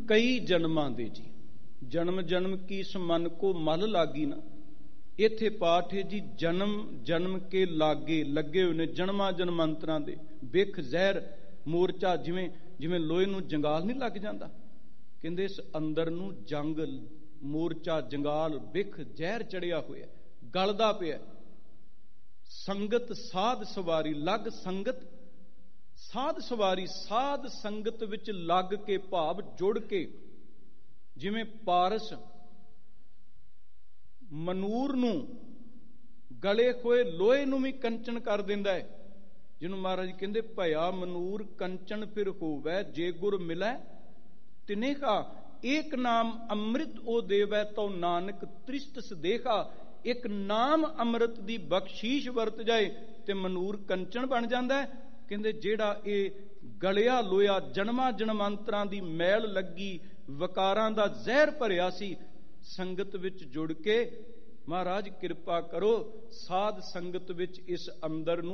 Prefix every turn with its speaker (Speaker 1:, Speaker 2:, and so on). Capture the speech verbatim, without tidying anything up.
Speaker 1: ਕਈ ਜਨਮਾਂ ਦੇ ਜੀ, ਜਨਮ ਜਨਮ ਕੀ ਇਸ ਮਨ ਕੋ ਮਲ ਲਾਗੀ ਨਾ। ਇੱਥੇ ਪਾਠ ਹੈ ਜੀ, ਜਨਮ ਜਨਮ ਕੇ ਲਾਗੇ ਲੱਗੇ ਹੋਏ ਨੇ, ਜਨਮਾਂ ਜਨਮਾਂਤਰਾਂ ਦੇ। ਬਿਖ ਜ਼ਹਿਰ ਮੋਰਚਾ, ਜਿਵੇਂ ਜਿਵੇਂ ਲੋਹੇ ਨੂੰ ਜੰਗਾਲ ਨਹੀਂ ਲੱਗ ਜਾਂਦਾ, ਕਹਿੰਦੇ ਇਸ ਅੰਦਰ ਨੂੰ ਜੰਗ ਮੋਰਚਾ ਜੰਗਾਲ ਬਿਖ ਜ਼ਹਿਰ ਚੜਿਆ ਹੋਇਆ, ਗਲਦਾ ਪਿਆ। ਸੰਗਤ ਸਾਧ ਸਵਾਰੀ, ਲੱਗ ਸੰਗਤ ਸਾਧ ਸਵਾਰੀ, ਸਾਧ ਸੰਗਤ ਵਿੱਚ ਲੱਗ ਕੇ ਭਾਵ ਜੁੜ ਕੇ, ਜਿਵੇਂ ਪਾਰਸ ਮਨੂਰ ਨੂੰ ਗਲੇ ਹੋਏ ਲੋਹੇ ਨੂੰ ਵੀ ਕੰਚਨ ਕਰ ਦਿੰਦਾ ਹੈ, ਜਿਹਨੂੰ ਮਹਾਰਾਜ ਕਹਿੰਦੇ ਭਇਆ ਮਨੂਰ ਕੰਚਨ ਫਿਰ ਹੋਵੈ, ਜੇ ਗੁਰ ਮਿਲੈ ਤਿਨੇ ਕਾ। ਏਕ ਨਾਮ ਅੰਮ੍ਰਿਤ ਉਹ ਦੇਵੈ, ਤਉ ਨਾਨਕ ਤ੍ਰਿਸ਼ਟ ਸਦੇਖਾ। ਇੱਕ ਨਾਮ ਅੰਮ੍ਰਿਤ ਦੀ ਬਖਸ਼ੀਸ਼ ਵਰਤ ਜਾਏ ਤੇ ਮਨੂਰ ਕੰਚਨ ਬਣ ਜਾਂਦਾ। ਕਹਿੰਦੇ ਜਿਹੜਾ ਇਹ ਗਲਿਆ ਲੋਇਆ ਜਨਮਾਂ ਜਨਮਾਂਤਰਾਂ ਦੀ ਮੈਲ ਲੱਗੀ ਵਕਾਰਾਂ ਦਾ ਜ਼ਹਿਰ ਭਰਿਆ ਸੀ, ਸੰਗਤ ਵਿੱਚ ਜੁੜ ਕੇ ਮਹਾਰਾਜ ਕਿਰਪਾ ਕਰੋ, ਸਾਧ ਸੰਗਤ ਵਿੱਚ ਇਸ ਅੰਦਰ ਨੂੰ